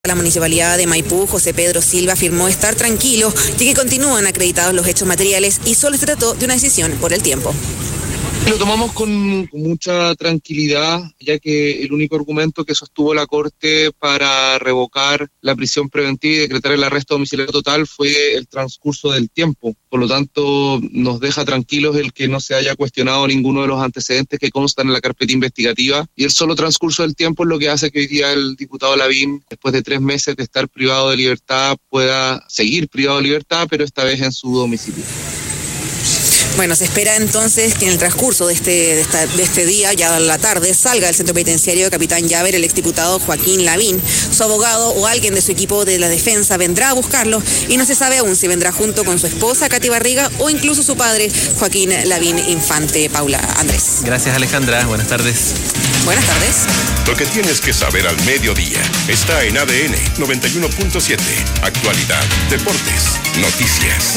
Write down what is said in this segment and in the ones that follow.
La municipalidad de Maipú, José Pedro Silva, afirmó estar tranquilo ya que continúan acreditados los hechos materiales y solo se trató de una decisión por el tiempo. Lo tomamos con mucha tranquilidad, ya que el único argumento que sostuvo la Corte para revocar la prisión preventiva y decretar el arresto domiciliario total fue el transcurso del tiempo. Por lo tanto, nos deja tranquilos el que no se haya cuestionado ninguno de los antecedentes que constan en la carpeta investigativa, y el solo transcurso del tiempo es lo que hace que hoy día el diputado Lavín, después de 3 meses de estar privado de libertad, pueda seguir privado de libertad, pero esta vez en su domicilio. Bueno, se espera entonces que en el transcurso de este día, ya a la tarde, salga del centro penitenciario de Capitán Llaver el exdiputado Joaquín Lavín. Su abogado o alguien de su equipo de la defensa vendrá a buscarlo y no se sabe aún si vendrá junto con su esposa Katy Barriga o incluso su padre Joaquín Lavín Infante. Paula Andrés. Gracias, Alejandra. Buenas tardes. Buenas tardes. Lo que tienes que saber al mediodía está en ADN 91.7. Actualidad, deportes, noticias.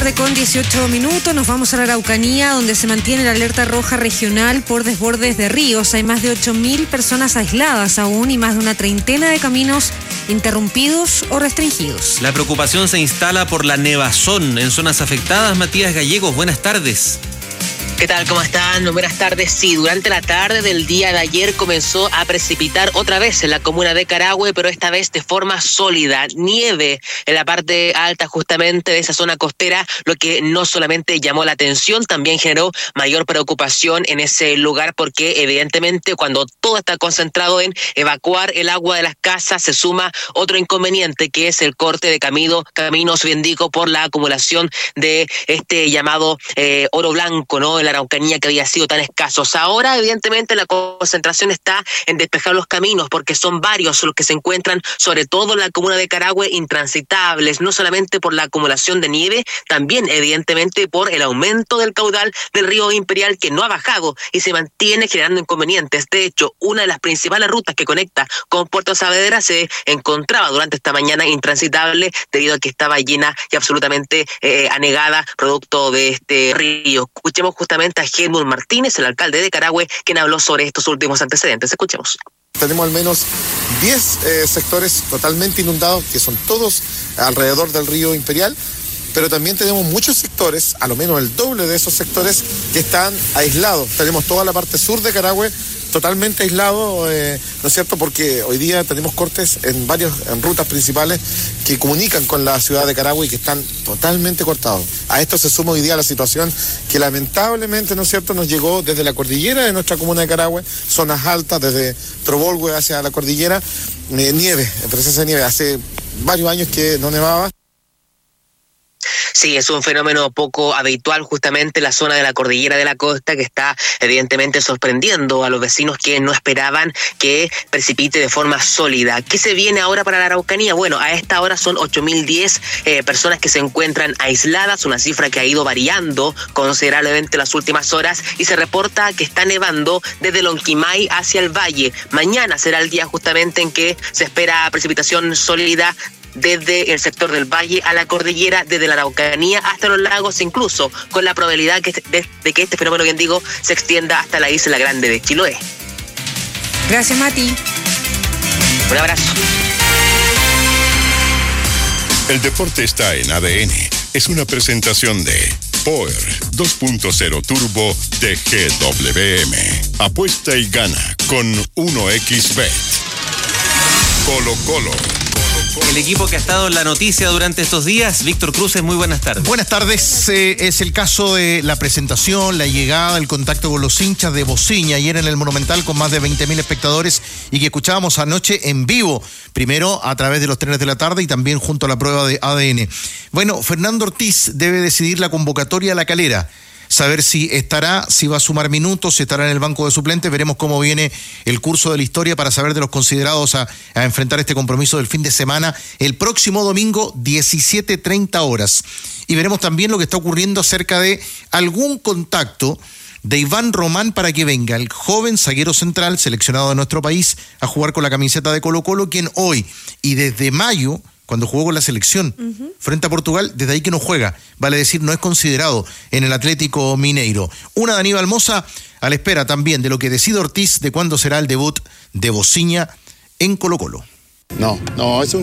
1:18 p.m. Nos vamos a la Araucanía, donde se mantiene la alerta roja regional por desbordes de ríos. Hay más de 8.000 personas aisladas aún y más de una treintena de caminos interrumpidos o restringidos. La preocupación se instala por la nevazón en zonas afectadas. Matías Gallegos, buenas tardes. ¿Qué tal? ¿Cómo están? Buenas tardes. Sí, durante la tarde del día de ayer comenzó a precipitar otra vez en la comuna de Carahue, pero esta vez de forma sólida. Nieve en la parte alta justamente de esa zona costera, lo que no solamente llamó la atención, también generó mayor preocupación en ese lugar, porque evidentemente cuando todo está concentrado en evacuar el agua de las casas, se suma otro inconveniente, que es el corte de caminos, bien digo, por la acumulación de este llamado oro blanco, ¿no? En la Araucanía, que había sido tan escasos. Ahora, evidentemente, la concentración está en despejar los caminos, porque son varios los que se encuentran, sobre todo en la comuna de Carahue, intransitables, no solamente por la acumulación de nieve, también, evidentemente, por el aumento del caudal del río Imperial, que no ha bajado y se mantiene generando inconvenientes. De hecho, una de las principales rutas que conecta con Puerto Saavedra se encontraba durante esta mañana intransitable debido a que estaba llena y absolutamente anegada producto de este río. Escuchemos justamente a Helmut Martínez, el alcalde de Carahue, quien habló sobre estos últimos antecedentes. Escuchemos. Tenemos al menos 10 sectores totalmente inundados, que son todos alrededor del río Imperial, pero también tenemos muchos sectores, a lo menos el doble de esos sectores, que están aislados. Tenemos toda la parte sur de Carahue totalmente aislado, ¿no es cierto? Porque hoy día tenemos cortes en rutas principales que comunican con la ciudad de Carahue y que están totalmente cortados. A esto se suma hoy día la situación que lamentablemente, ¿no es cierto?, nos llegó desde la cordillera de nuestra comuna de Carahue, zonas altas, desde Trobolgüe hacia la cordillera, nieve, presencia de nieve. Hace varios años que no nevaba. Sí, es un fenómeno poco habitual justamente en la zona de la cordillera de la costa, que está evidentemente sorprendiendo a los vecinos que no esperaban que precipite de forma sólida. ¿Qué se viene ahora para la Araucanía? Bueno, a esta hora son 8.010 personas que se encuentran aisladas, una cifra que ha ido variando considerablemente las últimas horas, y se reporta que está nevando desde Lonquimay hacia el valle. Mañana será el día justamente en que se espera precipitación sólida desde el sector del valle a la cordillera, desde la Araucanía hasta los lagos, incluso con la probabilidad de que este fenómeno, bien digo, se extienda hasta la isla grande de Chiloé. Gracias, Mati. Un abrazo. El deporte está en ADN. Es una presentación de Power 2.0 Turbo de GWM. Apuesta y gana con 1xBet. Colo-Colo. El equipo que ha estado en la noticia durante estos días, Víctor Cruces, muy buenas tardes. Buenas tardes, es el caso de la presentación, la llegada, el contacto con los hinchas de Bociña, ayer en el Monumental con más de 20.000 espectadores y que escuchábamos anoche en vivo, primero a través de los trenes de la tarde y también junto a la prueba de ADN. Bueno, Fernando Ortiz debe decidir la convocatoria a La Calera. Saber si estará, si va a sumar minutos, si estará en el banco de suplentes. Veremos cómo viene el curso de la historia para saber de los considerados a enfrentar este compromiso del fin de semana el próximo domingo, 17:30 horas. Y veremos también lo que está ocurriendo acerca de algún contacto de Iván Román para que venga el joven zaguero central seleccionado de nuestro país a jugar con la camiseta de Colo-Colo, quien hoy y desde mayo, cuando jugó con la selección frente a Portugal, desde ahí que no juega, vale decir, no es considerado en el Atlético Mineiro. Una de Aníbal Mosa a la espera también de lo que decida Ortiz de cuándo será el debut de Bociña en Colo-Colo. No, es un